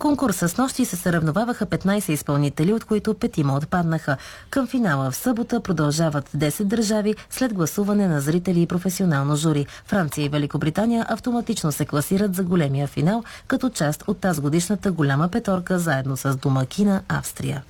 конкурса с нощи се съревноваваха 15 изпълнители, от които 5 отпаднаха. Към финала в събота продължават 10 държави след гласуване на зрители и професионално жури. Франция и Великобритания автоматично се класират за големия финал, като част от тазгодишната голяма петорка, заедно с домакина Австрия.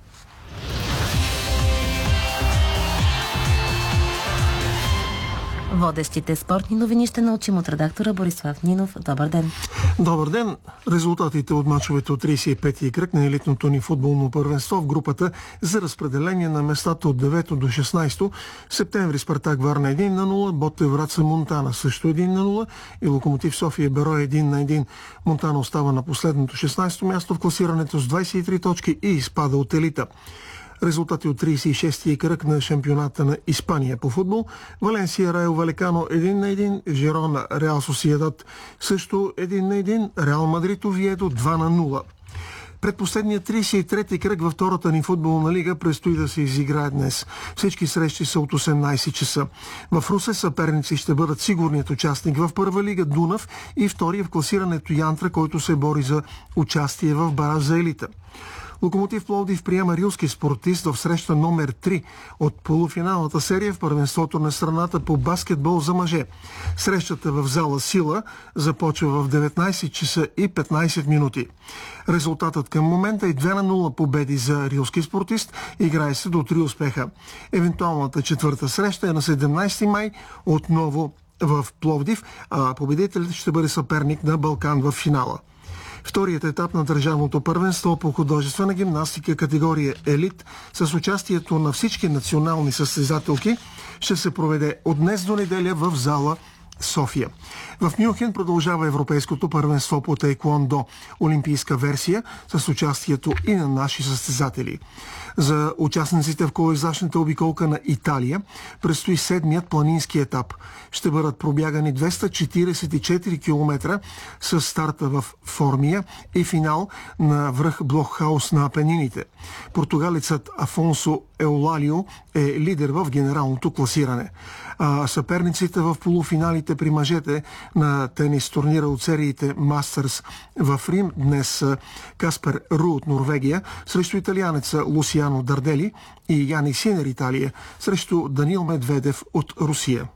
Водещите спортни новини ще научим от редактора Борислав Нинов. Добър ден! Добър ден! Резултатите от мачовете от 35-ти кръг на елитното ни футболно първенство в групата за разпределение на местата от 9 до 16 септември: Спартак Варна 1-0, Ботев Враца Монтана също 1-0 и Локомотив София Берой 1-1. Монтана остава на последното 16-то място в класирането с 23 точки и изпада от елита. Резултати от 36-ти кръг на шампионата на Испания по футбол: Валенсия Райо Валекано 1-1, Жирона Реал Сосиедад също 1-1, Реал Мадрид Овиедо 2-0. Предпоследният 33-ти кръг във втората ни футболна лига предстои да се изиграе днес. Всички срещи са от 18 часа. В Русе съперници ще бъдат сигурният участник в първа лига Дунав и втория в класирането Янтра, който се бори за участие в бараж за елита. Локомотив Пловдив приема Рилски Спортист в среща номер 3 от полуфиналната серия в първенството на страната по баскетбол за мъже. Срещата в зала Сила започва в 19 часа и 15 минути. Резултатът към момента е 2-0 победи за Рилски Спортист. Играе се до 3 успеха. Евентуалната четвърта среща е на 17 май отново в Пловдив, а победителят ще бъде съперник на Балкан в финала. Вторият етап на държавното първенство по художествена гимнастика категория елит с участието на всички национални състезателки ще се проведе от днес до неделя в зала София. В Мюнхен продължава европейското първенство по таеквондо, олимпийска версия с участието и на наши състезатели. За участниците в колоизящната обиколка на Италия предстои седмият планински етап. Ще бъдат пробягани 244 км с старта в Формия и финал на връх Блоххаус на Апенините. Португалецът Афонсо Еолалио е лидер в генералното класиране. А съперниците в полуфиналите при мъжете на тенис турнира от сериите Мастърс в Рим днес Каспер Ру от Норвегия срещу италианеца Лусиано Дардели и Яник Синер Италия срещу Данил Медведев от Русия.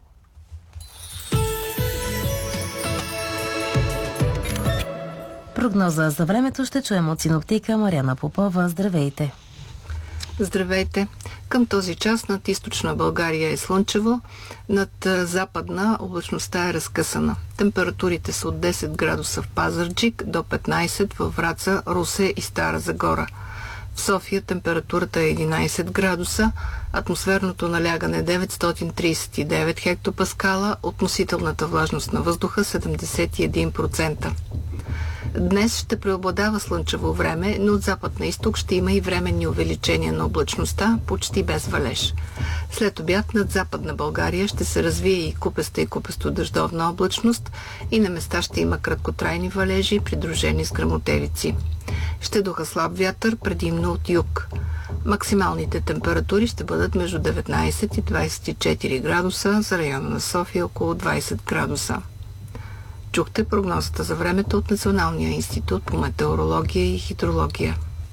Прогноза за времето ще чуем от синоптика Марияна Попова. Здравейте! Здравейте! Към този час над източна България е слънчево, над западна облачността е разкъсана. Температурите са от 10 градуса в Пазарджик до 15 във Враца, Русе и Стара Загора. В София температурата е 11 градуса, атмосферното налягане 939 хектопаскала, относителната влажност на въздуха 71%. Днес ще преобладава слънчево време, но от запад на изток ще има и временни увеличения на облачността, почти без валеж. След обяд над западна България ще се развие и купеста и купесто-дъждовна облачност и на места ще има краткотрайни валежи, придружени с гръмотевици. Ще духа слаб вятър, предимно от юг. Максималните температури ще бъдат между 19 и 24 градуса, за района на София около 20 градуса. Чухте прогнозата за времето от Националния институт по метеорология и хидрология.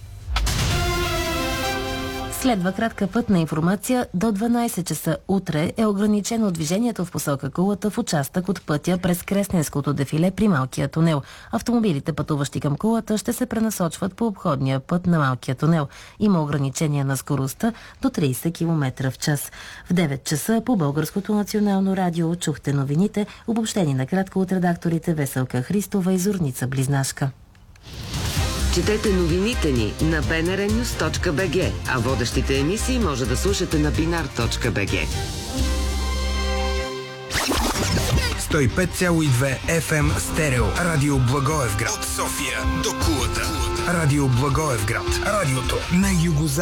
Следва кратка пътна информация. До 12 часа утре е ограничено движението в посока Кулата в участък от пътя през Кресненското дефиле при Малкия тунел. Автомобилите, пътуващи към Кулата, ще се пренасочват по обходния път на Малкия тунел. Има ограничение на скоростта до 30 км в час. В 9 часа по Българското национално радио чухте новините, обобщени накратко от редакторите Веселка Христова и Зорница Близнашка. Четете новините ни на bnrnews.bg, а водещите емисии може да слушате на binar.bg. 105,2 FM стерео. Радио Благоевград. От София до Кулата. Радио Благоевград. Радиото на югозапад.